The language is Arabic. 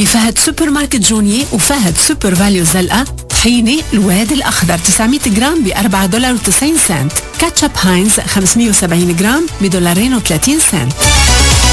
بفهد سوبر ماركت جوني وفهد سوبر فاليو زلقة. طحينة الواد الأخضر 900 جرام $4.90. كاتشب هاينز 570 جرام $2.30.